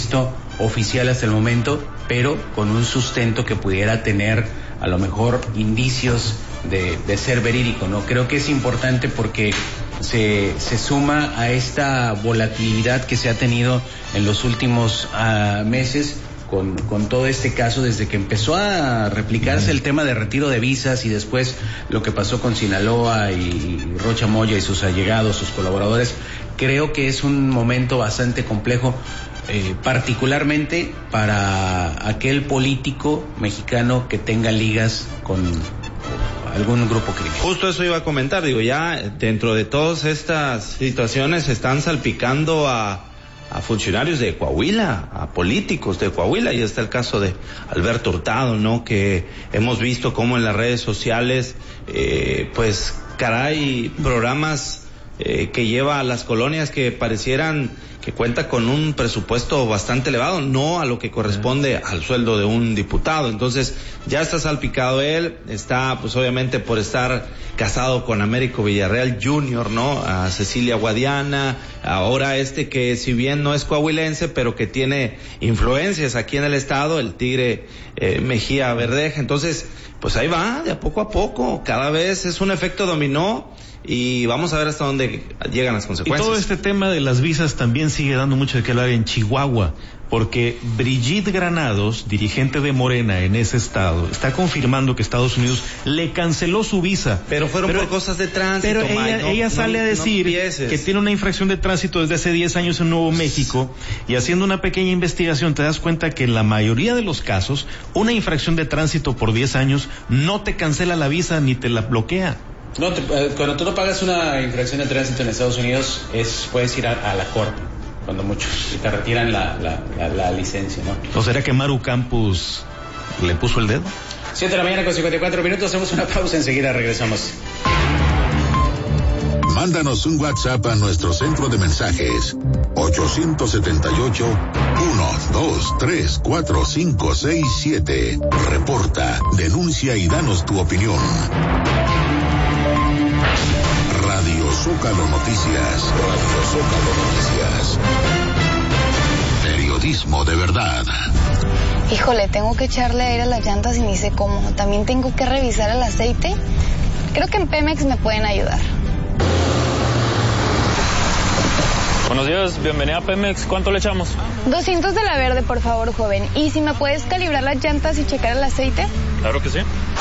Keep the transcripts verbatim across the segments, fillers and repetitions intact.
visto oficial hasta el momento, pero con un sustento que pudiera tener a lo mejor indicios de, de ser verídico, ¿no? Creo que es importante porque se, se suma a esta volatilidad que se ha tenido en los últimos uh, meses con, con todo este caso, desde que empezó a replicarse el tema de retiro de visas y después lo que pasó con Sinaloa y, y Rocha Moya y sus allegados, sus colaboradores. Creo que es un momento bastante complejo, eh, particularmente para aquel político mexicano que tenga ligas con algún grupo criminal. Justo eso iba a comentar, digo, ya dentro de todas estas situaciones se están salpicando a, a funcionarios de Coahuila, a políticos de Coahuila, y está el caso de Alberto Hurtado, ¿no? Que hemos visto cómo en las redes sociales, eh, pues, caray, programas eh, que lleva a las colonias que parecieran que cuenta con un presupuesto bastante elevado, no a lo que corresponde al sueldo de un diputado. Entonces, ya está salpicado él, está pues obviamente por estar casado con Américo Villarreal junior, ¿no? A Cecilia Guadiana, ahora este que si bien no es coahuilense, pero que tiene influencias aquí en el estado, el Tigre eh, Mejía Verdeja. Entonces, pues ahí va, de a poco a poco, cada vez es un efecto dominó, y vamos a ver hasta dónde llegan las consecuencias. Y todo este tema de las visas también sigue dando mucho de qué hablar en Chihuahua, porque Brigitte Granados, dirigente de Morena en ese estado, está confirmando que Estados Unidos le canceló su visa. Pero fueron pero, por cosas de tránsito. Pero ella, no, ella sale no, a decir no que tiene una infracción de tránsito desde hace diez años en Nuevo México, y haciendo una pequeña investigación te das cuenta que en la mayoría de los casos, una infracción de tránsito por diez años no te cancela la visa ni te la bloquea. No, te, eh, cuando tú no pagas una infracción de tránsito en Estados Unidos, es puedes ir a, a la corte, cuando mucho, y te retiran la, la, la, la licencia, ¿no? ¿O será que Maru Campos le puso el dedo? siete de la mañana con cincuenta y cuatro minutos, hacemos una pausa, enseguida regresamos. Mándanos un WhatsApp a nuestro centro de mensajes ocho siete ocho, uno dos tres cuatro cinco seis siete. Reporta, denuncia y danos tu opinión. Radio Zócalo Noticias. Radio Zócalo Noticias. Periodismo de verdad. Híjole, tengo que echarle aire a las llantas y ni sé cómo. También tengo que revisar el aceite. Creo que en Pemex me pueden ayudar. Buenos días, bienvenida a Pemex. ¿Cuánto le echamos? doscientos de la verde, por favor, joven. ¿Y si me puedes calibrar las llantas y checar el aceite? Claro que sí.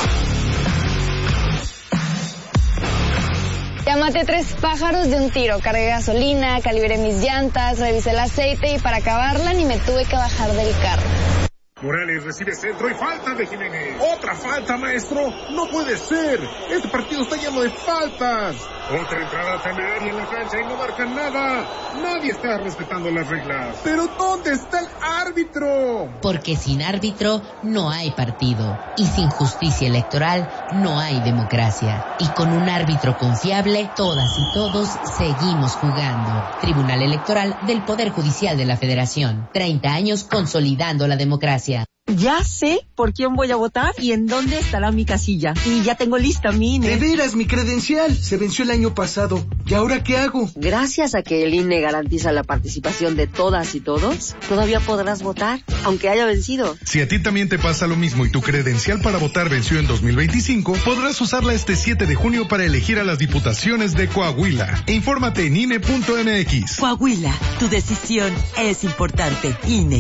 Ya maté tres pájaros de un tiro. Cargué gasolina, calibré mis llantas, revisé el aceite y para acabarla ni me tuve que bajar del carro. Morales recibe centro y falta de Jiménez. ¡Otra falta, maestro! ¡No puede ser! Este partido está lleno de faltas. Otra entrada temeraria en la cancha y no marcan nada. Nadie está respetando las reglas. ¿Pero dónde está el árbitro? Porque sin árbitro no hay partido. Y sin justicia electoral no hay democracia. Y con un árbitro confiable, todas y todos seguimos jugando. Tribunal Electoral del Poder Judicial de la Federación. treinta años consolidando la democracia. Ya sé por quién voy a votar y en dónde estará mi casilla. Y ya tengo lista mi I N E. De veras, mi credencial se venció el año pasado. ¿Y ahora qué hago? Gracias a que el I N E garantiza la participación de todas y todos, todavía podrás votar, aunque haya vencido. Si a ti también te pasa lo mismo y tu credencial para votar venció en dos mil veinticinco, podrás usarla este siete de junio para elegir a las diputaciones de Coahuila. Infórmate en I N E punto M X. Coahuila, tu decisión es importante. I N E.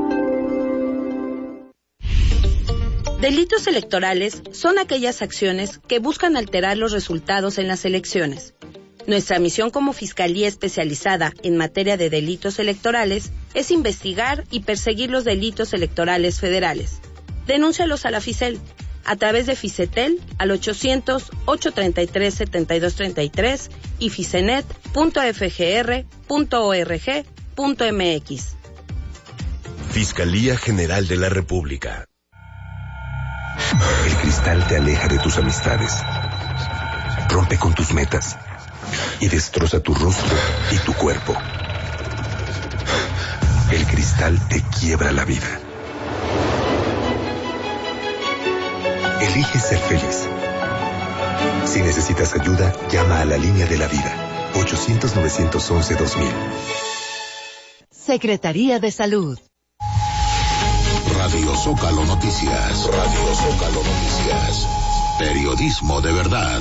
Delitos electorales son aquellas acciones que buscan alterar los resultados en las elecciones. Nuestra misión como Fiscalía Especializada en materia de delitos electorales es investigar y perseguir los delitos electorales federales. Denúncialos a la FICEL a través de Ficetel al ochocientos, ocho treinta y tres, setenta y dos treinta y tres y ficenet punto f g r punto org punto m x. Fiscalía General de la República. El cristal te aleja de tus amistades, rompe con tus metas y destroza tu rostro y tu cuerpo. El cristal te quiebra la vida. Elige ser feliz. Si necesitas ayuda, llama a la línea de la vida. ochocientos, novecientos once, dos mil. Secretaría de Salud. Radio Zócalo Noticias. Radio Zócalo Noticias. Periodismo de verdad.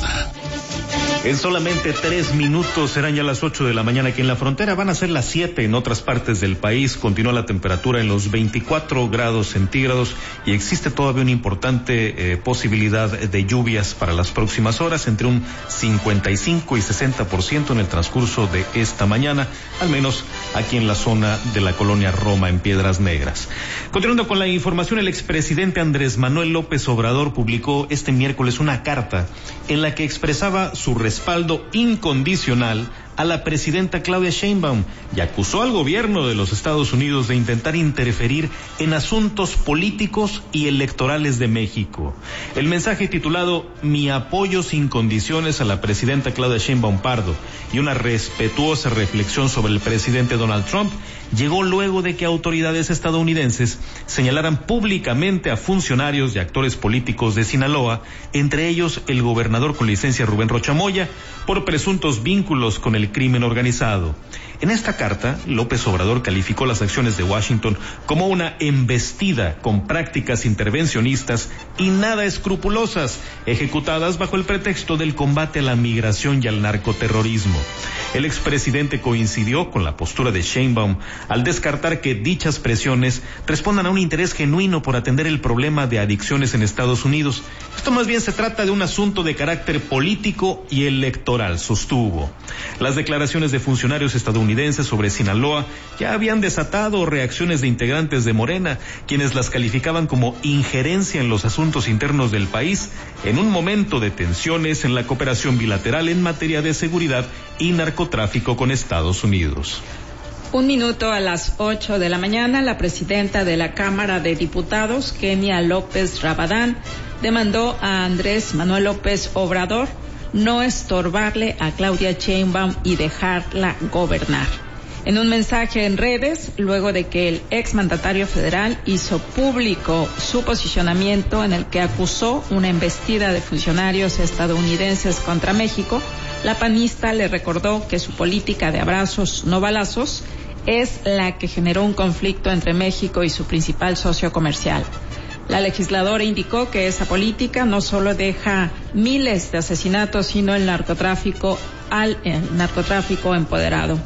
En solamente tres minutos serán ya las ocho de la mañana aquí en la frontera, van a ser las siete en otras partes del país. Continúa la temperatura en los veinticuatro grados centígrados y existe todavía una importante eh, posibilidad de lluvias para las próximas horas, entre un cincuenta y cinco y sesenta por ciento en el transcurso de esta mañana, al menos aquí en la zona de la colonia Roma en Piedras Negras. Continuando con la información, el expresidente Andrés Manuel López Obrador publicó este miércoles una carta en la que expresaba su respaldo incondicional a la presidenta Claudia Sheinbaum y acusó al gobierno de los Estados Unidos de intentar interferir en asuntos políticos y electorales de México. El mensaje titulado Mi apoyo sin condiciones a la presidenta Claudia Sheinbaum Pardo y una respetuosa reflexión sobre el presidente Donald Trump llegó luego de que autoridades estadounidenses señalaran públicamente a funcionarios y actores políticos de Sinaloa, entre ellos el gobernador con licencia Rubén Rocha Moya, por presuntos vínculos con el crimen organizado. En esta carta, López Obrador calificó las acciones de Washington como una embestida con prácticas intervencionistas y nada escrupulosas, ejecutadas bajo el pretexto del combate a la migración y al narcoterrorismo. El expresidente coincidió con la postura de Sheinbaum al descartar que dichas presiones respondan a un interés genuino por atender el problema de adicciones en Estados Unidos. Esto más bien se trata de un asunto de carácter político y electoral, sostuvo. Las declaraciones de funcionarios estadounidenses sobre Sinaloa ya habían desatado reacciones de integrantes de Morena, quienes las calificaban como injerencia en los asuntos internos del país en un momento de tensiones en la cooperación bilateral en materia de seguridad y narcotráfico con Estados Unidos. Un minuto a las ocho de la mañana, la presidenta de la Cámara de Diputados, Kenia López Rabadán, demandó a Andrés Manuel López Obrador no estorbarle a Claudia Sheinbaum y dejarla gobernar. En un mensaje en redes, luego de que el exmandatario federal hizo público su posicionamiento en el que acusó una embestida de funcionarios estadounidenses contra México, la panista le recordó que su política de abrazos no balazos es la que generó un conflicto entre México y su principal socio comercial. La legisladora indicó que esa política no solo deja miles de asesinatos, sino el narcotráfico al el narcotráfico empoderado.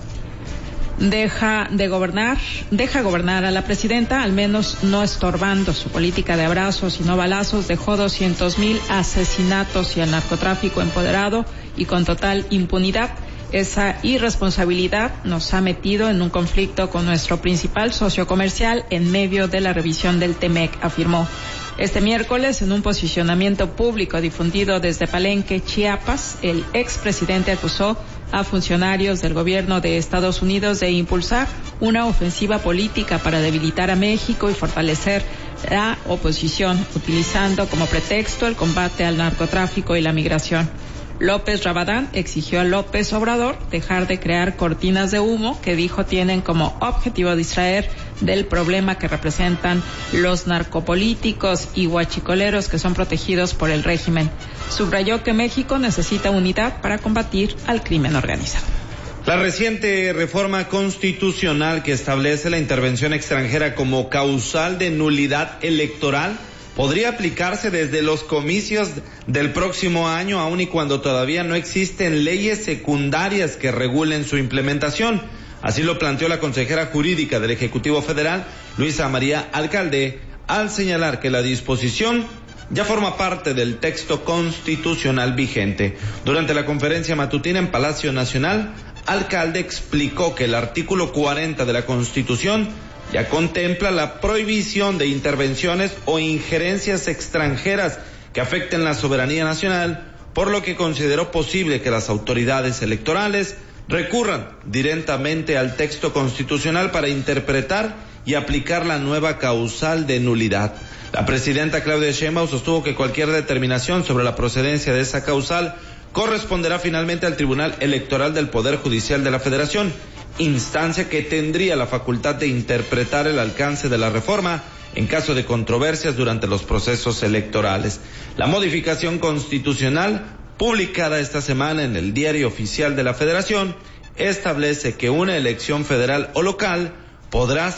Deja de gobernar, deja gobernar a la presidenta, al menos no estorbando su política de abrazos y no balazos, dejó doscientos mil asesinatos y el narcotráfico empoderado y con total impunidad. Esa irresponsabilidad nos ha metido en un conflicto con nuestro principal socio comercial en medio de la revisión del T-M E C, afirmó. Este miércoles, en un posicionamiento público difundido desde Palenque, Chiapas, el expresidente acusó a funcionarios del gobierno de Estados Unidos de impulsar una ofensiva política para debilitar a México y fortalecer la oposición, utilizando como pretexto el combate al narcotráfico y la migración. López Rabadán exigió a López Obrador dejar de crear cortinas de humo que dijo tienen como objetivo distraer del problema que representan los narcopolíticos y huachicoleros que son protegidos por el régimen. Subrayó que México necesita unidad para combatir al crimen organizado. La reciente reforma constitucional que establece la intervención extranjera como causal de nulidad electoral podría aplicarse desde los comicios del próximo año, aun y cuando todavía no existen leyes secundarias que regulen su implementación. Así lo planteó la consejera jurídica del Ejecutivo Federal, Luisa María Alcalde, al señalar que la disposición ya forma parte del texto constitucional vigente. Durante la conferencia matutina en Palacio Nacional, Alcalde explicó que el artículo cuarenta de la Constitución ya contempla la prohibición de intervenciones o injerencias extranjeras que afecten la soberanía nacional, por lo que consideró posible que las autoridades electorales recurran directamente al texto constitucional para interpretar y aplicar la nueva causal de nulidad. La presidenta Claudia Sheinbaum sostuvo que cualquier determinación sobre la procedencia de esa causal corresponderá finalmente al Tribunal Electoral del Poder Judicial de la Federación, instancia que tendría la facultad de interpretar el alcance de la reforma en caso de controversias durante los procesos electorales. La modificación constitucional, publicada esta semana en el Diario Oficial de la Federación, establece que una elección federal o local podrá ser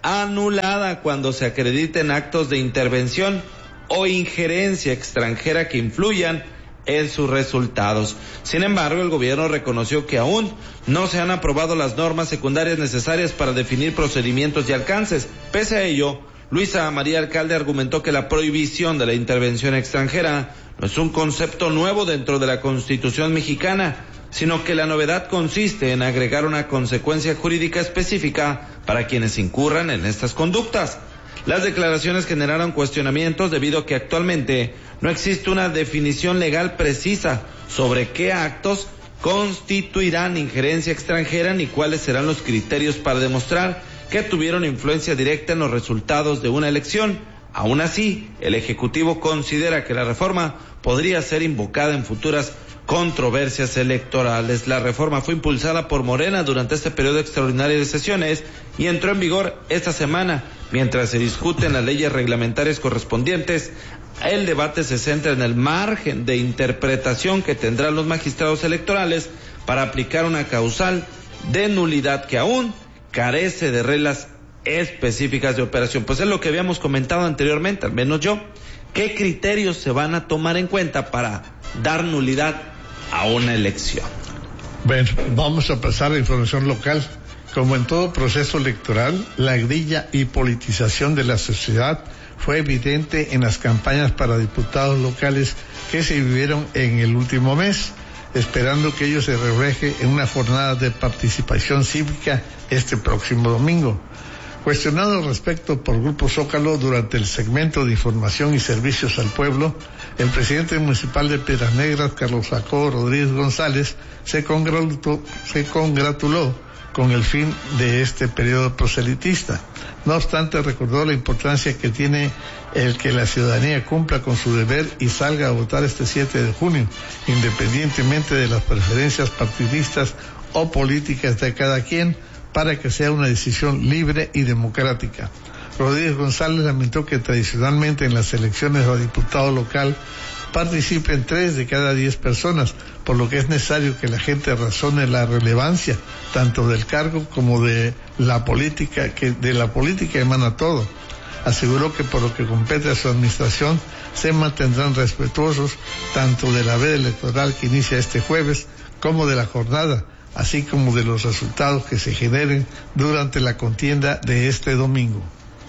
anulada cuando se acrediten actos de intervención o injerencia extranjera que influyan en sus resultados. Sin embargo, el gobierno reconoció que aún no se han aprobado las normas secundarias necesarias para definir procedimientos y alcances. Pese a ello, Luisa María Alcalde argumentó que la prohibición de la intervención extranjera no es un concepto nuevo dentro de la Constitución mexicana, sino que la novedad consiste en agregar una consecuencia jurídica específica para quienes incurran en estas conductas. Las declaraciones generaron cuestionamientos debido a que actualmente no existe una definición legal precisa sobre qué actos constituirán injerencia extranjera ni cuáles serán los criterios para demostrar que tuvieron influencia directa en los resultados de una elección. Aún así, el Ejecutivo considera que la reforma podría ser invocada en futuras controversias electorales. La reforma fue impulsada por Morena durante este periodo extraordinario de sesiones y entró en vigor esta semana. Mientras se discuten las leyes reglamentarias correspondientes, el debate se centra en el margen de interpretación que tendrán los magistrados electorales para aplicar una causal de nulidad que aún carece de reglas específicas de operación. Pues es lo que habíamos comentado anteriormente, al menos yo. ¿Qué criterios se van a tomar en cuenta para dar nulidad a una elección? Bueno, vamos a pasar a la información local. Como en todo proceso electoral, la grilla y politización de la sociedad fue evidente en las campañas para diputados locales que se vivieron en el último mes, esperando que ello se refleje en una jornada de participación cívica este próximo domingo. Cuestionado al respecto por Grupo Zócalo durante el segmento de información y servicios al pueblo, el presidente municipal de Piedras Negras, Carlos Jacobo Rodríguez González, se congratuló, se congratuló con el fin de este periodo proselitista. No obstante, recordó la importancia que tiene el que la ciudadanía cumpla con su deber y salga a votar este siete de junio, independientemente de las preferencias partidistas o políticas de cada quien, para que sea una decisión libre y democrática. Rodríguez González lamentó que tradicionalmente en las elecciones a diputado local participen tres de cada diez personas, por lo que es necesario que la gente razone la relevancia tanto del cargo como de la política, que de la política emana todo. Aseguró que por lo que compete a su administración se mantendrán respetuosos tanto de la veda electoral que inicia este jueves como de la jornada, así como de los resultados que se generen durante la contienda de este domingo.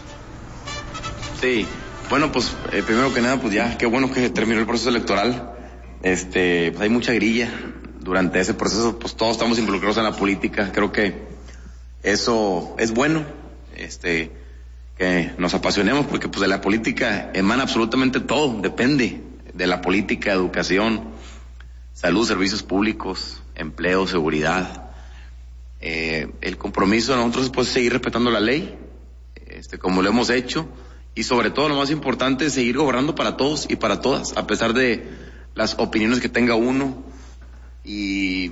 Sí, bueno, pues eh, primero que nada, pues ya, qué bueno que terminó el proceso electoral. Este, pues hay mucha grilla durante ese proceso, pues todos estamos involucrados en la política. Creo que eso es bueno, este, que nos apasionemos, porque pues de la política emana absolutamente todo, depende de la política, educación, salud, servicios públicos, empleo, seguridad. Eh, el compromiso de nosotros es pues seguir respetando la ley, este, como lo hemos hecho, y sobre todo lo más importante es seguir gobernando para todos y para todas, a pesar de las opiniones que tenga uno y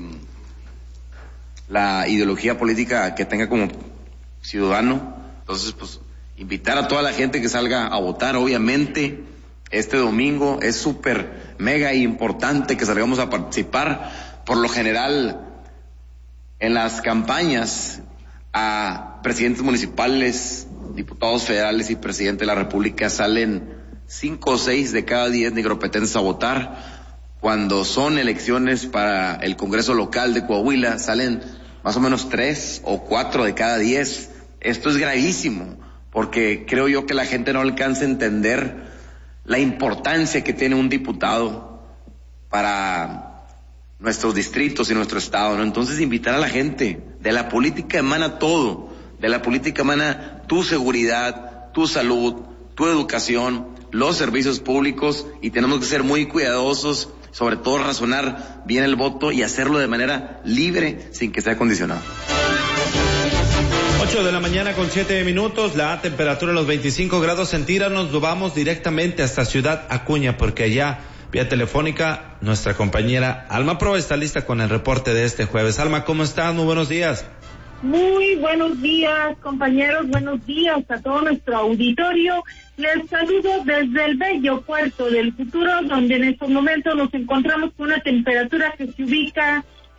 la ideología política que tenga como ciudadano. Entonces, pues, invitar a toda la gente que salga a votar, obviamente, este domingo es súper mega importante que salgamos a participar. Por lo general, en las campañas a presidentes municipales, diputados federales y presidente de la República salen cinco o seis de cada diez nigropetenses a votar. Cuando son elecciones para el Congreso local de Coahuila, salen más o menos tres o cuatro de cada diez. Esto es gravísimo, porque creo yo que la gente no alcanza a entender la importancia que tiene un diputado para nuestros distritos y nuestro estado, ¿no? Entonces, invitar a la gente, de la política emana todo, de la política emana tu seguridad, tu salud, tu educación, los servicios públicos, y tenemos que ser muy cuidadosos, sobre todo razonar bien el voto y hacerlo de manera libre, sin que sea condicionado. ocho de la mañana con siete minutos, la temperatura en los veinticinco grados centígrados. Nos vamos directamente hasta Ciudad Acuña, porque allá, vía telefónica, nuestra compañera Alma Pro está lista con el reporte de este jueves. Alma, ¿cómo estás? Muy buenos días. Muy buenos días, compañeros, buenos días a todo nuestro auditorio. Les saludo desde el bello puerto del Futuro, donde en estos momentos nos encontramos con una temperatura que se ubica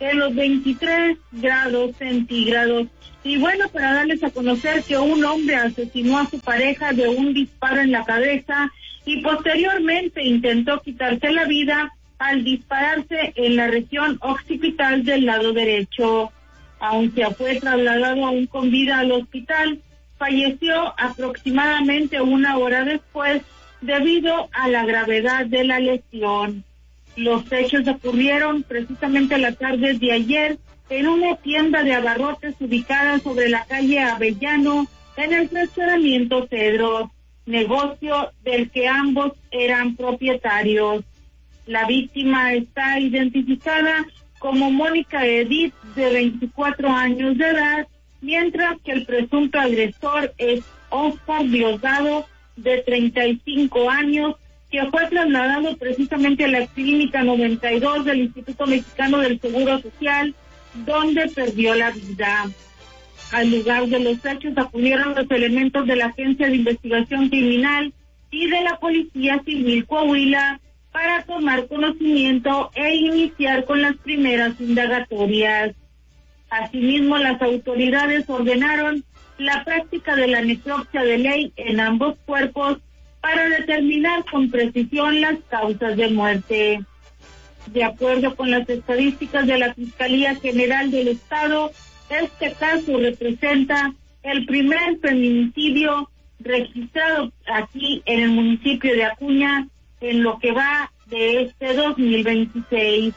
en los veintitrés grados centígrados. Y bueno, para darles a conocer que un hombre asesinó a su pareja de un disparo en la cabeza y posteriormente intentó quitarse la vida al dispararse en la región occipital del lado derecho. Aunque fue trasladado aún con vida al hospital, falleció aproximadamente una hora después debido a la gravedad de la lesión. Los hechos ocurrieron precisamente la tarde de ayer en una tienda de abarrotes ubicada sobre la calle Avellano en el fraccionamiento Cedros, negocio del que ambos eran propietarios. La víctima está identificada como Mónica Edith, de veinticuatro años de edad, mientras que el presunto agresor es Oscar Diosdado, de treinta y cinco años, que fue trasladado precisamente a la Clínica noventa y dos del Instituto Mexicano del Seguro Social, donde perdió la vida. Al lugar de los hechos acudieron los elementos de la Agencia de Investigación Criminal y de la Policía Civil Coahuila para tomar conocimiento e iniciar con las primeras indagatorias. Asimismo, las autoridades ordenaron la práctica de la necropsia de ley en ambos cuerpos para determinar con precisión las causas de muerte. De acuerdo con las estadísticas de la Fiscalía General del Estado, este caso representa el primer feminicidio registrado aquí en el municipio de Acuña en lo que va de este dos mil veintiséis.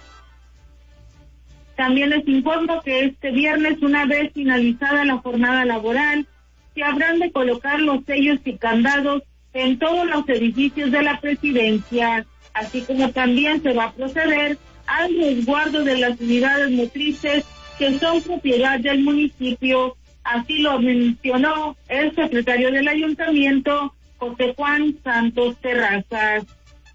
También les informo que este viernes, una vez finalizada la jornada laboral, se habrán de colocar los sellos y candados en todos los edificios de la presidencia, así como también se va a proceder al resguardo de las unidades motrices que son propiedad del municipio. Así lo mencionó el secretario del ayuntamiento, José Juan Santos Terrazas.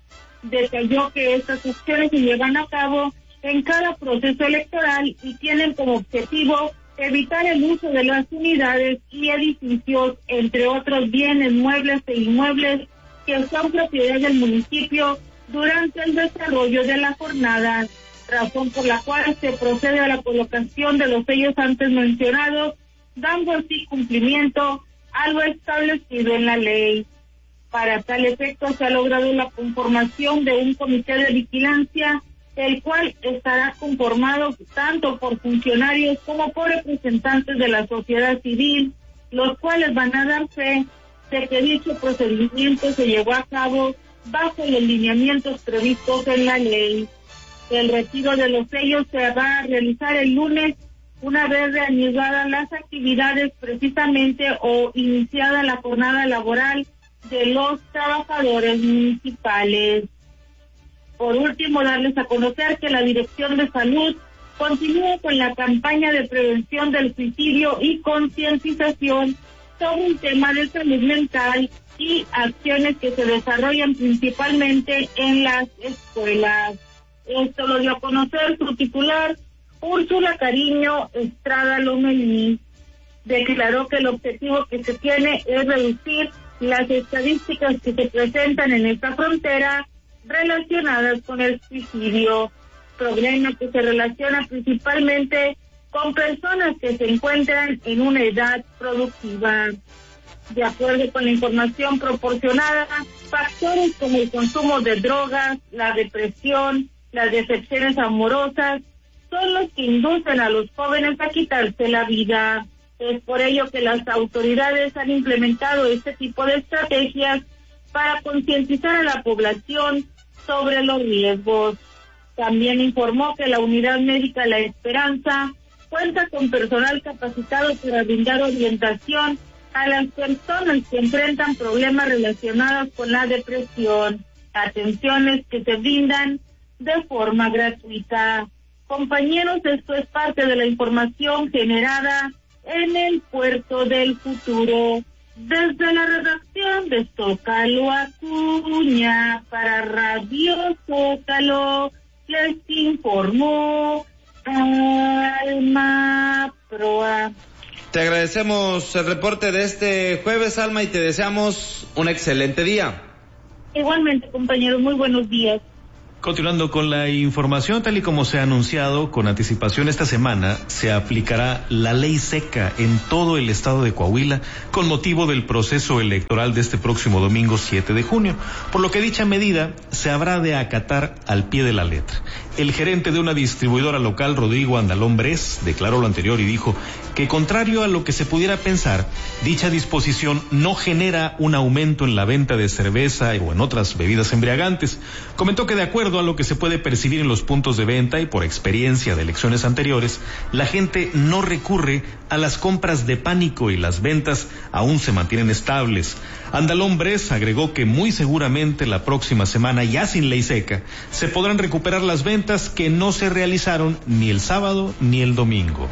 Detalló que estas acciones se llevan a cabo en cada proceso electoral y tienen como objetivo evitar el uso de las unidades y edificios, entre otros bienes muebles e inmuebles que son propiedad del municipio durante el desarrollo de la jornada, razón por la cual se procede a la colocación de los sellos antes mencionados, dando así cumplimiento a lo establecido en la ley. Para tal efecto se ha logrado la conformación de un comité de vigilancia, el cual estará conformado tanto por funcionarios como por representantes de la sociedad civil, los cuales van a dar fe de que dicho procedimiento se llevó a cabo bajo los lineamientos previstos en la ley. El retiro de los sellos se va a realizar el lunes, una vez reanudadas las actividades precisamente o iniciada la jornada laboral de los trabajadores municipales. Por último, darles a conocer que la Dirección de Salud continúa con la campaña de prevención del suicidio y concientización sobre un tema de salud mental y acciones que se desarrollan principalmente en las escuelas. Esto lo dio a conocer su titular, Úrsula Cariño Estrada Lomelí. Declaró que el objetivo que se tiene es reducir las estadísticas que se presentan en esta frontera relacionadas con el suicidio, problema que se relaciona principalmente con personas que se encuentran en una edad productiva. De acuerdo con la información proporcionada, factores como el consumo de drogas, la depresión, las decepciones amorosas, son los que inducen a los jóvenes a quitarse la vida. Es por ello que las autoridades han implementado este tipo de estrategias para concientizar a la población sobre los riesgos. También informó que la Unidad Médica La Esperanza cuenta con personal capacitado para brindar orientación a las personas que enfrentan problemas relacionados con la depresión, atenciones que se brindan de forma gratuita. Compañeros, esto es parte de la información generada en el Puerto del Futuro. Desde la redacción de Zócalo Acuña, para Radio Zócalo, les informó Alma Proa. Te agradecemos el reporte de este jueves, Alma, y te deseamos un excelente día. Igualmente, compañeros, muy buenos días. Continuando con la información, tal y como se ha anunciado con anticipación esta semana, se aplicará la ley seca en todo el estado de Coahuila con motivo del proceso electoral de este próximo domingo siete de junio, por lo que dicha medida se habrá de acatar al pie de la letra. El gerente de una distribuidora local, Rodrigo Andalón Bres, declaró lo anterior y dijo que, contrario a lo que se pudiera pensar, dicha disposición no genera un aumento en la venta de cerveza o en otras bebidas embriagantes. Comentó que, de acuerdo a lo que se puede percibir en los puntos de venta y por experiencia de elecciones anteriores, la gente no recurre a las compras de pánico y las ventas aún se mantienen estables. Andalón Bres agregó que muy seguramente la próxima semana, ya sin ley seca, se podrán recuperar las ventas que no se realizaron ni el sábado ni el domingo.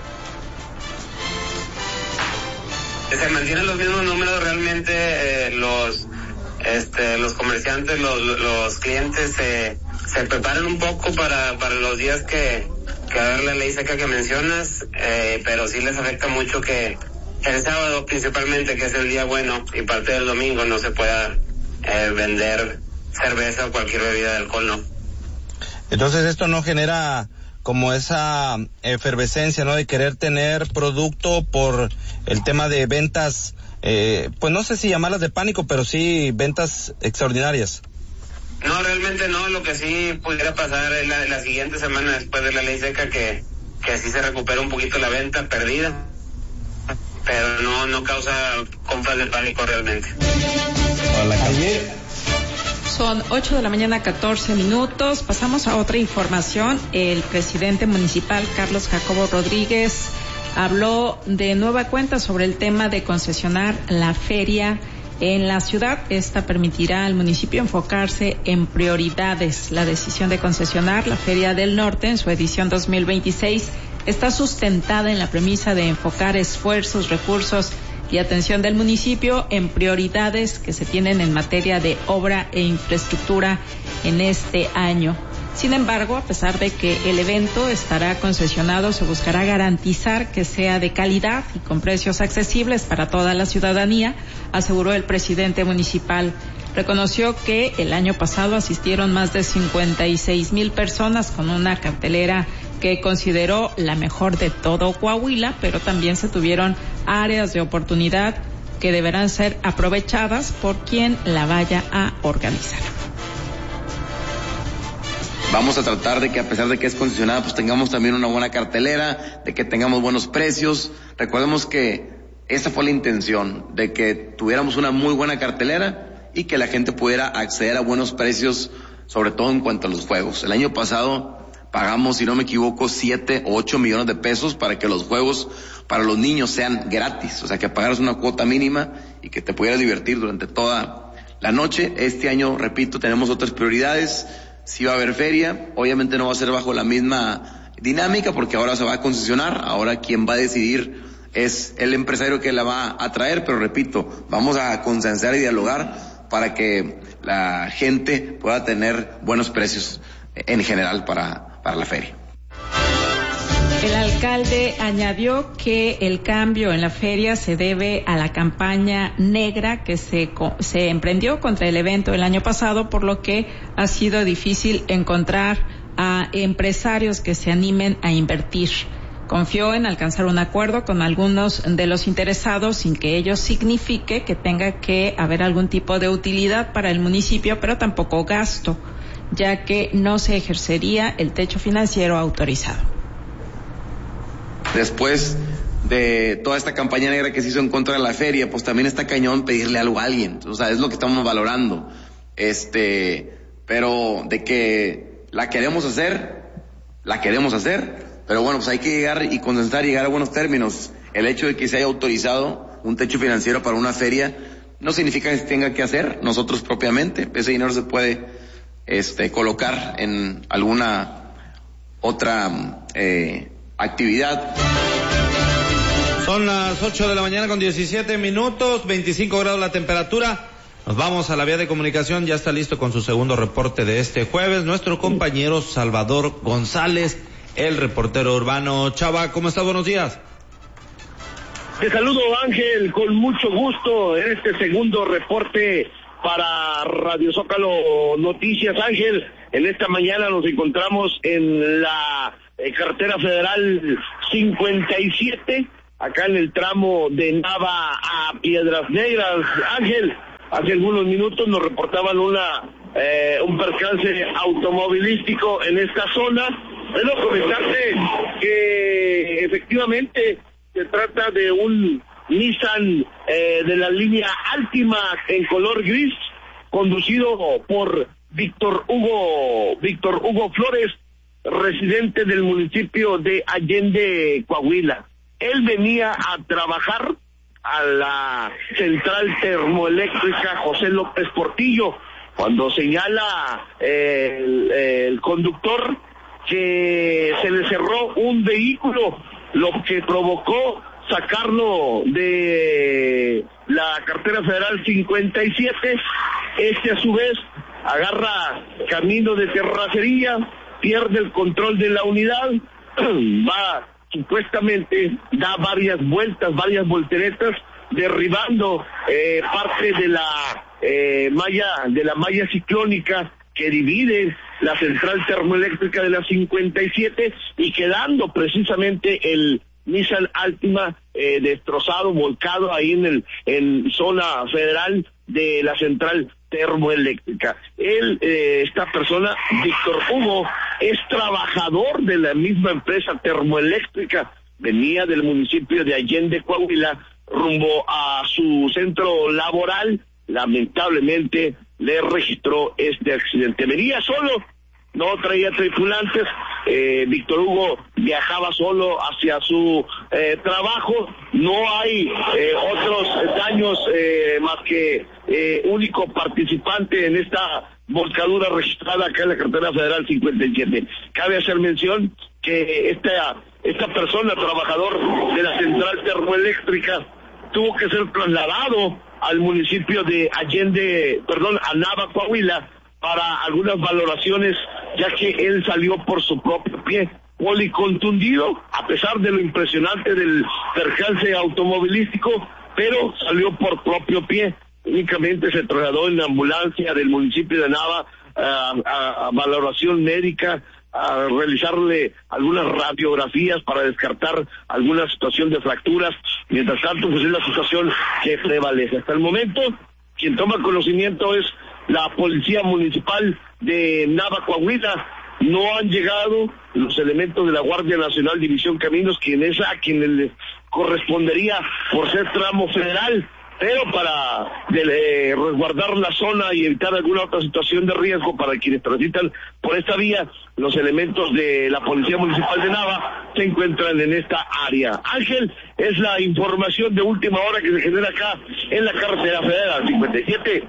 Se mantienen los mismos números realmente, eh, los este, los comerciantes, los, los clientes eh, se preparan un poco para, para los días que, que va a haber la ley seca que mencionas, eh, pero sí les afecta mucho que el sábado principalmente, que es el día bueno, y parte del domingo no se pueda eh, vender cerveza o cualquier bebida de alcohol, ¿no? Entonces esto no genera como esa efervescencia, ¿no?, de querer tener producto por el tema de ventas, eh, pues no sé si llamarlas de pánico, pero sí ventas extraordinarias. No, realmente no. Lo que sí pudiera pasar es la, la siguiente semana después de la ley seca, que, que así se recupera un poquito la venta perdida, pero no, no causa compras de pánico realmente. Ayer. Son ocho de la mañana, catorce minutos. Pasamos a otra información. El presidente municipal, Carlos Jacobo Rodríguez, habló de nueva cuenta sobre el tema de concesionar la feria en la ciudad. Esta permitirá al municipio enfocarse en prioridades. La decisión de concesionar la Feria del Norte en su edición dos mil veintiséis está sustentada en la premisa de enfocar esfuerzos, recursos y atención del municipio en prioridades que se tienen en materia de obra e infraestructura en este año. Sin embargo, a pesar de que el evento estará concesionado, se buscará garantizar que sea de calidad y con precios accesibles para toda la ciudadanía, aseguró el presidente municipal. Reconoció que el año pasado asistieron más de cincuenta y seis mil personas con una cartelera que consideró la mejor de todo Coahuila, pero también se tuvieron áreas de oportunidad que deberán ser aprovechadas por quien la vaya a organizar. Vamos a tratar de que, a pesar de que es concesionada, pues tengamos también una buena cartelera, de que tengamos buenos precios. Recordemos que esa fue la intención, de que tuviéramos una muy buena cartelera y que la gente pudiera acceder a buenos precios, sobre todo en cuanto a los juegos. El año pasado pagamos, si no me equivoco, siete o ocho millones de pesos para que los juegos para los niños sean gratis, o sea, que pagaras una cuota mínima y que te pudieras divertir durante toda la noche. Este año, repito, tenemos otras prioridades. Sí va a haber feria, obviamente no va a ser bajo la misma dinámica porque ahora se va a concesionar, ahora quien va a decidir es el empresario que la va a traer, pero repito, vamos a consensar y dialogar para que la gente pueda tener buenos precios en general para, para la feria. El alcalde añadió que el cambio en la feria se debe a la campaña negra que se, se emprendió contra el evento el año pasado, por lo que ha sido difícil encontrar a empresarios que se animen a invertir. Confió en alcanzar un acuerdo con algunos de los interesados sin que ello signifique que tenga que haber algún tipo de utilidad para el municipio, pero tampoco gasto, ya que no se ejercería el techo financiero autorizado. Después de toda esta campaña negra que se hizo en contra de la feria, pues también está cañón pedirle algo a alguien, o sea, es lo que estamos valorando, este, pero de que la queremos hacer, la queremos hacer, pero bueno, pues hay que llegar y consensar y llegar a buenos términos. El hecho de que se haya autorizado un techo financiero para una feria no significa que se tenga que hacer nosotros propiamente, ese dinero se puede este, colocar en alguna otra eh, actividad. Son las ocho de la mañana con diecisiete minutos, veinticinco grados la temperatura. Nos vamos a la vía de comunicación, ya está listo con su segundo reporte de este jueves, nuestro compañero Salvador González, el reportero urbano. Chava, ¿cómo estás? Buenos días. Te saludo, Ángel, con mucho gusto en este segundo reporte para Radio Zócalo Noticias. Ángel, en esta mañana nos encontramos en la eh, carretera federal cincuenta y siete, acá en el tramo de Nava a Piedras Negras. Ángel, hace algunos minutos nos reportaban una eh, un percance automovilístico en esta zona. Bueno, comentarte que efectivamente se trata de un Nissan eh, de la línea Altima en color gris, conducido por Víctor Hugo, Víctor Hugo Flores, residente del municipio de Allende, Coahuila. Él venía a trabajar a la central termoeléctrica José López Portillo, cuando señala eh, el, el conductor que se le cerró un vehículo, lo que provocó sacarlo de la carretera federal cincuenta y siete. Este a su vez agarra camino de terracería, pierde el control de la unidad, va supuestamente, da varias vueltas, varias volteretas, derribando eh, parte de la eh, malla, de la malla ciclónica que divide la central termoeléctrica de la cincuenta y siete, y quedando precisamente el Nissan Altima eh, destrozado, volcado ahí en el en zona federal de la central termoeléctrica. Él, eh, esta persona, Víctor Hugo, es trabajador de la misma empresa termoeléctrica, venía del municipio de Allende, Coahuila, rumbo a su centro laboral. Lamentablemente le registró este accidente. Venía solo, no traía tripulantes. eh, Víctor Hugo viajaba solo hacia su eh, trabajo. No hay eh, otros daños eh, más que eh, único participante en esta volcadura registrada acá en la carretera federal cincuenta y siete. Cabe hacer mención que esta, esta persona, trabajador de la central termoeléctrica, tuvo que ser trasladado al municipio de Allende, perdón, a Nava, Coahuila, para algunas valoraciones, ya que él salió por su propio pie, policontundido, a pesar de lo impresionante del percance automovilístico, pero salió por propio pie. Únicamente se trasladó en la ambulancia del municipio de Nava a, a, a valoración médica, a realizarle algunas radiografías para descartar alguna situación de fracturas. Mientras tanto, pues es la situación que prevalece. Hasta el momento, quien toma conocimiento es la Policía Municipal de Nava, Coahuila. No han llegado los elementos de la Guardia Nacional División Caminos, quien es a quien le correspondería por ser tramo federal, pero para de, eh, resguardar la zona y evitar alguna otra situación de riesgo para quienes transitan por esta vía, los elementos de la Policía Municipal de Nava se encuentran en esta área. Ángel, es la información de última hora que se genera acá en la carretera federal cincuenta y siete.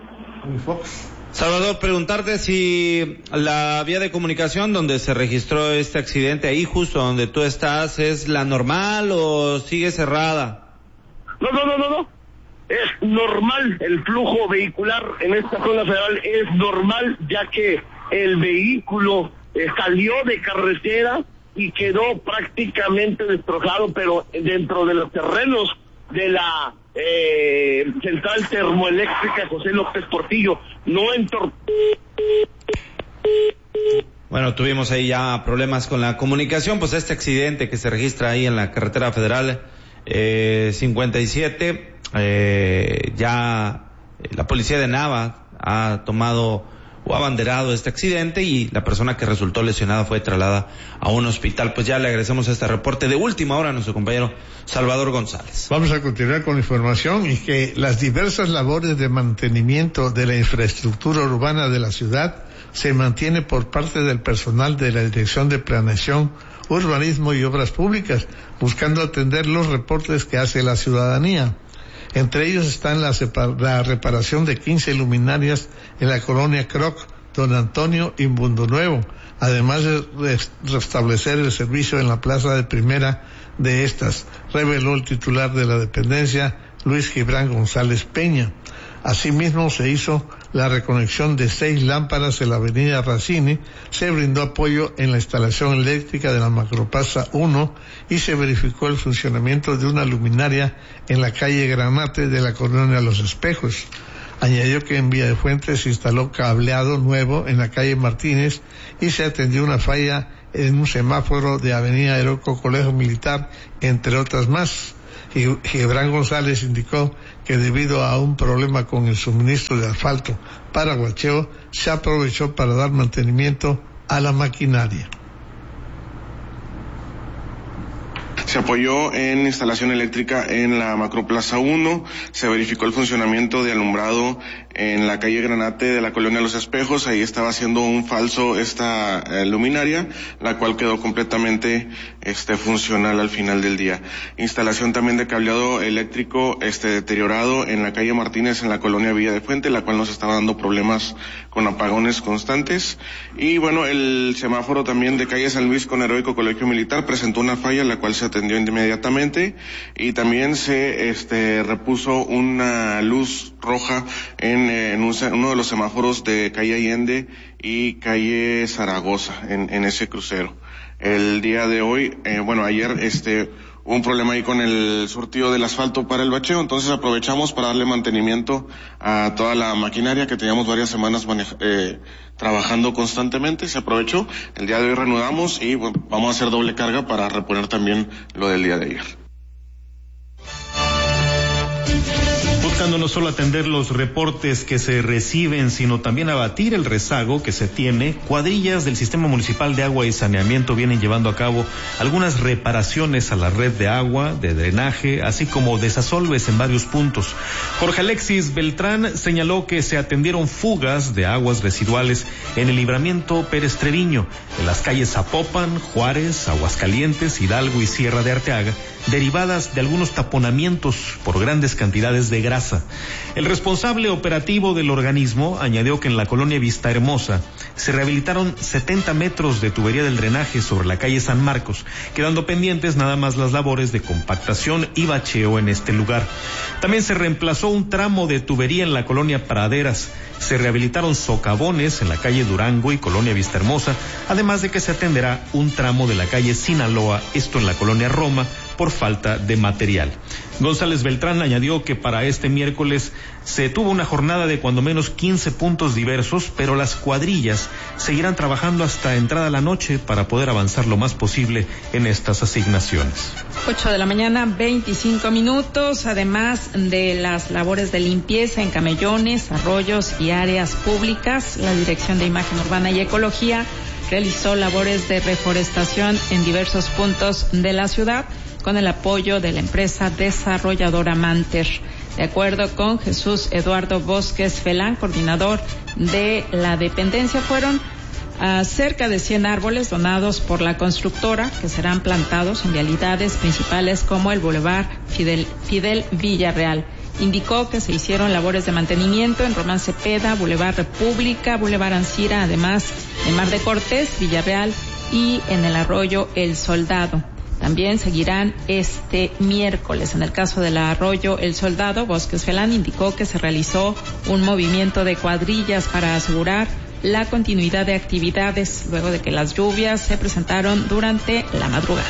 Salvador, preguntarte si la vía de comunicación donde se registró este accidente, ahí justo donde tú estás, ¿es la normal o sigue cerrada? No, no, no, no, no. Es normal el flujo vehicular en esta zona federal, es normal, ya que el vehículo eh, salió de carretera y quedó prácticamente destrozado, pero dentro de los terrenos de la eh, central termoeléctrica José López Portillo, no entró. Bueno, tuvimos ahí ya problemas con la comunicación, pues este accidente que se registra ahí en la carretera federal eh, cincuenta y siete, eh, ya eh, la policía de Nava ha tomado o abanderado este accidente y la persona que resultó lesionada fue trasladada a un hospital. Pues ya le agradecemos este reporte de última hora a nuestro compañero Salvador González. Vamos a continuar con la información y que las diversas labores de mantenimiento de la infraestructura urbana de la ciudad se mantiene por parte del personal de la Dirección de Planeación, Urbanismo y Obras Públicas, buscando atender los reportes que hace la ciudadanía. Entre ellos están la, la reparación de quince luminarias en la colonia Croc, Don Antonio y Mundo Nuevo, además de restablecer el servicio en la plaza de primera de estas, reveló el titular de la dependencia, Luis Gibran González Peña. Asimismo, se hizo la reconexión de seis lámparas en la avenida Racine, se brindó apoyo en la instalación eléctrica de la Macroplaza uno y se verificó el funcionamiento de una luminaria en la calle Granate de la colonia Los Espejos. Añadió que en Villa de Fuentes se instaló cableado nuevo en la calle Martínez y se atendió una falla en un semáforo de Avenida Heroico Colegio Militar, entre otras más. Y Gibran González indicó que debido a un problema con el suministro de asfalto para Huacheo, se aprovechó para dar mantenimiento a la maquinaria. Se apoyó en instalación eléctrica en la Macroplaza uno, se verificó el funcionamiento de alumbrado en la calle Granate de la Colonia Los Espejos. Ahí estaba haciendo un falso esta eh, luminaria, la cual quedó completamente este funcional al final del día. Instalación también de cableado eléctrico este deteriorado en la calle Martínez en la Colonia Villa de Fuente, la cual nos estaba dando problemas con apagones constantes. Y bueno, el semáforo también de calle San Luis con Heroico Colegio Militar presentó una falla, la cual se atendió inmediatamente, y también se este repuso una luz roja en, en un, uno de los semáforos de calle Allende y calle Zaragoza en, en ese crucero. El día de hoy, eh, bueno, ayer este hubo un problema ahí con el surtido del asfalto para el bacheo, entonces aprovechamos para darle mantenimiento a toda la maquinaria que teníamos varias semanas maneja, eh, trabajando constantemente. Se aprovechó, el día de hoy reanudamos y bueno, vamos a hacer doble carga para reponer también lo del día de ayer. Buscando no solo atender los reportes que se reciben, sino también abatir el rezago que se tiene, cuadrillas del Sistema Municipal de Agua y Saneamiento vienen llevando a cabo algunas reparaciones a la red de agua, de drenaje, así como desasolves en varios puntos. Jorge Alexis Beltrán señaló que se atendieron fugas de aguas residuales en el libramiento Pérez Treviño, en las calles Zapopan, Juárez, Aguascalientes, Hidalgo y Sierra de Arteaga, derivadas de algunos taponamientos por grandes cantidades de grasa. El responsable operativo del organismo añadió que en la colonia Vista Hermosa se rehabilitaron setenta metros de tubería del drenaje sobre la calle San Marcos, quedando pendientes nada más las labores de compactación y bacheo en este lugar. También se reemplazó un tramo de tubería en la colonia Praderas, se rehabilitaron socavones en la calle Durango y colonia Vista Hermosa, además de que se atenderá un tramo de la calle Sinaloa, esto en la colonia Roma, por falta de material. González Beltrán añadió que para este miércoles se tuvo una jornada de cuando menos quince puntos diversos, pero las cuadrillas seguirán trabajando hasta entrada la noche para poder avanzar lo más posible en estas asignaciones. ocho de la mañana, veinticinco minutos, además de las labores de limpieza en camellones, arroyos y áreas públicas, la Dirección de Imagen Urbana y Ecología realizó labores de reforestación en diversos puntos de la ciudad, con el apoyo de la empresa desarrolladora Manter. De acuerdo con Jesús Eduardo Bosques Felán, coordinador de la dependencia, fueron uh, cerca de cien árboles donados por la constructora que serán plantados en vialidades principales como el Boulevard Fidel, Fidel Villarreal. Indicó que se hicieron labores de mantenimiento en Román Cepeda, Boulevard República, Boulevard Ancira, además en Mar de Cortés, Villarreal y en el arroyo El Soldado. También seguirán este miércoles. En el caso del arroyo El Soldado, Bosques Felán indicó que se realizó un movimiento de cuadrillas para asegurar la continuidad de actividades luego de que las lluvias se presentaron durante la madrugada.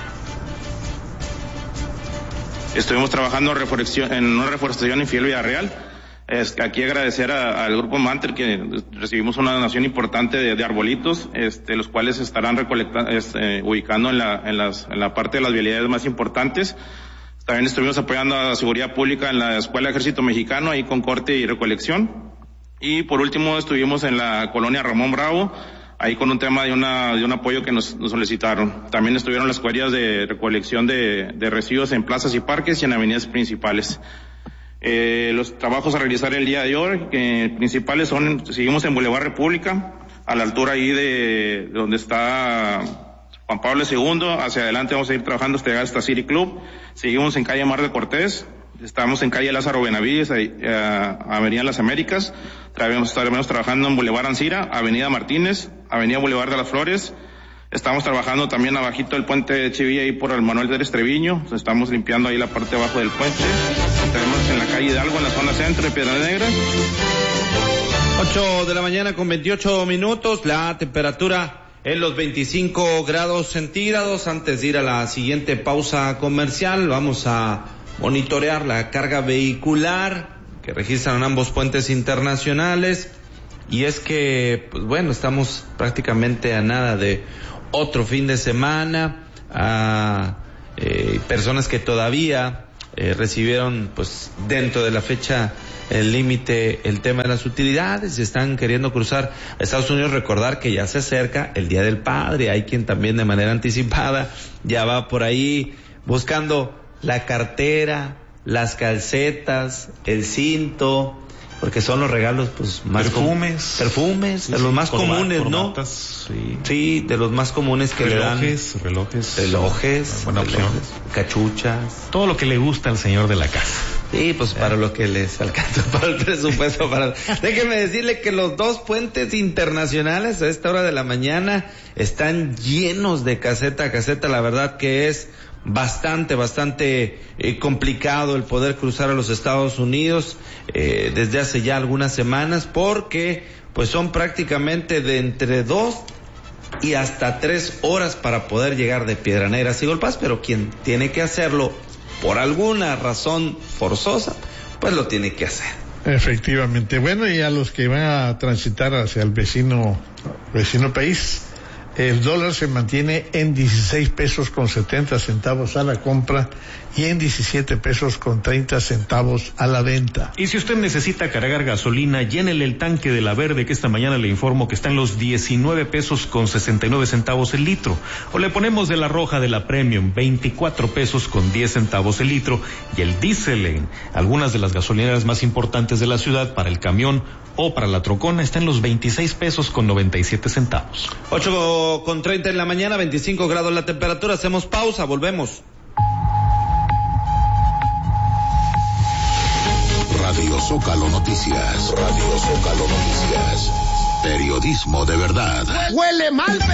Estuvimos trabajando en una reforestación en Fiel Villarreal. Es, aquí agradecer a, al grupo Manter que recibimos una donación importante de, de arbolitos, este, los cuales se estarán recolectando, este, ubicando en la, en, las, en la parte de las vialidades más importantes. También estuvimos apoyando a la seguridad pública en la Escuela Ejército Mexicano, ahí con corte y recolección. Y por último estuvimos en la colonia Ramón Bravo, ahí con un tema de una de un apoyo que nos, nos solicitaron. También estuvieron las cuadrillas de recolección de, de residuos en plazas y parques y en avenidas principales. Eh, los trabajos a realizar el día de hoy, eh, principales son, seguimos en Boulevard República, a la altura ahí de, de donde está Juan Pablo segundo, hacia adelante vamos a ir trabajando hasta llegar hasta City Club. Seguimos en calle Mar de Cortés, estamos en calle Lázaro Benavides, ahí, eh, Avenida Las Américas, estaremos trabajando en Boulevard Ancira, Avenida Martínez, Avenida Boulevard de las Flores. Estamos trabajando también abajito del puente de Chivilla ahí por el Manuel Pérez Treviño. Estamos limpiando ahí la parte de abajo del puente. Tenemos en la calle Hidalgo, en la zona centro de Piedras Negras. ocho de la mañana con veintiocho minutos. La temperatura en los veinticinco grados centígrados. Antes de ir a la siguiente pausa comercial, vamos a monitorear la carga vehicular que registran ambos puentes internacionales. Y es que, pues bueno, estamos prácticamente a nada de otro fin de semana, a eh, personas que todavía eh, recibieron, pues dentro de la fecha el límite, el tema de las utilidades, y están queriendo cruzar a Estados Unidos. Recordar que ya se acerca el Día del Padre, hay quien también de manera anticipada ya va por ahí buscando la cartera, las calcetas, el cinto, porque son los regalos pues más perfumes, com- perfumes, sí, de los sí, más corba- comunes, corbatas, ¿no? Sí. sí, de los más comunes que relojes, le dan. Relojes, relojes, buena opción. Relojes, cachuchas, todo lo que le gusta al señor de la casa. Sí, pues para lo que les alcanza para el presupuesto. Para... Déjeme decirle que los dos puentes internacionales a esta hora de la mañana están llenos de caseta a caseta. La verdad que es bastante, bastante eh, complicado el poder cruzar a los Estados Unidos eh, desde hace ya algunas semanas, porque pues son prácticamente de entre dos y hasta tres horas para poder llegar de Piedra Negra a Sigol Paz, pero quien tiene que hacerlo por alguna razón forzosa, pues lo tiene que hacer. Efectivamente. Bueno, y a los que van a transitar hacia el vecino, vecino país, el dólar se mantiene en dieciséis pesos con setenta centavos a la compra y en diecisiete pesos con treinta centavos a la venta. Y si usted necesita cargar gasolina, llénele el tanque de la Verde, que esta mañana le informo que está en los diecinueve pesos con sesenta y nueve centavos el litro. O le ponemos de la Roja de la Premium, veinticuatro pesos con diez centavos el litro. Y el diésel en algunas de las gasolineras más importantes de la ciudad para el camión o para la trocona está en los veintiséis pesos con noventa y siete centavos. ocho con treinta en la mañana, veinticinco grados la temperatura. Hacemos pausa, volvemos. Radio Zócalo Noticias. Radio Zócalo Noticias. Periodismo de verdad. Huele mal,